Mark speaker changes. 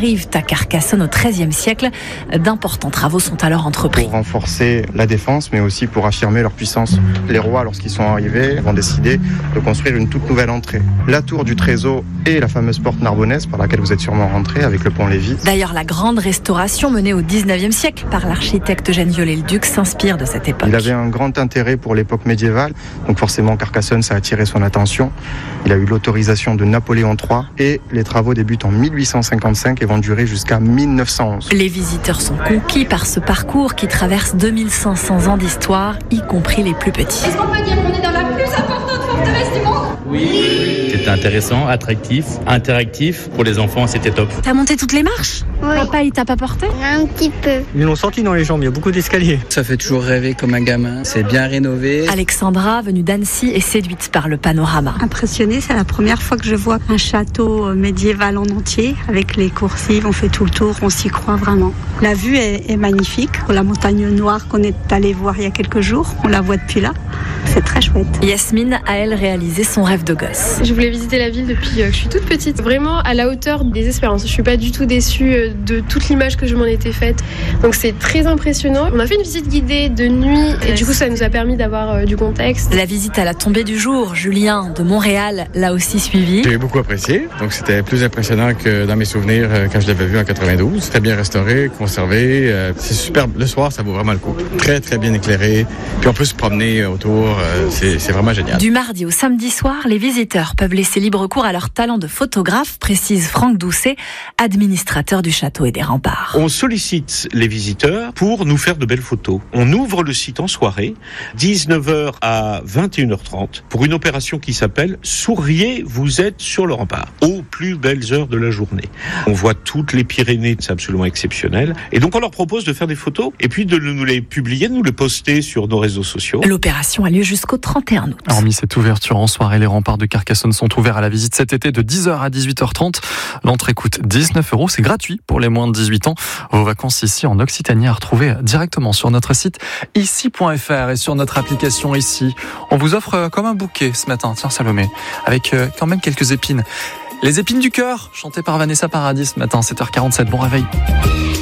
Speaker 1: arrivent à Carcassonne au XIIIe siècle. D'importants travaux sont alors entrepris.
Speaker 2: Pour renforcer la défense, mais aussi pour affirmer leur puissance. Les rois, lorsqu'ils sont arrivés, vont décider de construire une toute nouvelle entrée. La tour du Trésor et la fameuse porte narbonnaise par laquelle vous êtes sûrement rentré avec le pont Lévis.
Speaker 1: D'ailleurs, la grande restauration menée au XIXe siècle par l'architecte Eugène Viollet-le-Duc s'inspire de cette époque.
Speaker 2: Il avait un grand intérêt pour l'époque médiévale, donc forcément Carcassonne, ça a attiré son attention. Il a eu l'autorisation de Napoléon III et les travaux débutent en 1855 et vont durer jusqu'à 1911.
Speaker 1: Les visiteurs sont conquis par ce parcours qui traverse 2500 ans d'histoire, y compris les plus petits.
Speaker 3: Est-ce qu'on peut dire qu'on est dans la plus importante forteresse du monde ?
Speaker 4: Oui. C'était intéressant, attractif, interactif. Pour les enfants, c'était top.
Speaker 1: T'as monté toutes les marches ?
Speaker 5: Oui.
Speaker 1: Papa, il t'a pas porté ?
Speaker 5: Un petit peu.
Speaker 6: Ils l'ont senti dans les jambes, il y a beaucoup d'escaliers.
Speaker 7: Ça fait toujours rêver comme un gamin. C'est bien rénové.
Speaker 1: Alexandra, venue d'Annecy, est séduite par le panorama.
Speaker 8: Impressionnée, c'est la première fois que je vois un château médiéval en entier. Avec les coursives, on fait tout le tour, on s'y croit vraiment. La vue est magnifique. La montagne noire qu'on est allé voir il y a quelques jours, on la voit depuis là. C'est très chouette.
Speaker 1: Yasmine a, elle, réalisé son rêve de gosse.
Speaker 9: Je voulais visiter la ville depuis que je suis toute petite. Vraiment à la hauteur des espérances. Je suis pas du tout déçue de toute l'image que je m'en étais faite. Donc c'est très impressionnant. On a fait une visite guidée de nuit et du coup ça nous a permis d'avoir du contexte.
Speaker 1: La visite à la tombée du jour, Julien de Montréal l'a aussi suivi.
Speaker 10: J'ai beaucoup apprécié. Donc c'était plus impressionnant que dans mes souvenirs quand je l'avais vu en 92. Très bien restauré, conservé. C'est superbe. Le soir, ça vaut vraiment le coup. Très très bien éclairé. Puis on peut se promener autour. C'est vraiment génial.
Speaker 1: Du mardi au samedi soir, les visiteurs peuvent laisser libre cours à leur talent de photographe, précise Franck Doucet, administrateur du château et des remparts.
Speaker 11: On sollicite les visiteurs pour nous faire de belles photos. On ouvre le site en soirée, 19h à 21h30, pour une opération qui s'appelle « Souriez, vous êtes sur le rempart » aux plus belles heures de la journée. On voit toutes les Pyrénées, c'est absolument exceptionnel. Et donc on leur propose de faire des photos et puis de nous les publier, de nous les poster sur nos réseaux sociaux.
Speaker 1: L'opération a lieu jusqu'au 31 août.
Speaker 12: Hormis cette ouverture en soirée, les remparts de Carcassonne sont ouverts à la visite cet été de 10h à 18h30. L'entrée coûte 19 €. C'est gratuit pour les moins de 18 ans. Vos vacances ici en Occitanie à retrouver directement sur notre site ici.fr et sur notre application Ici. On vous offre comme un bouquet ce matin, tiens Salomé, avec quand même quelques épines. Les épines du cœur, chantées par Vanessa Paradis ce matin, 7h47. Bon réveil.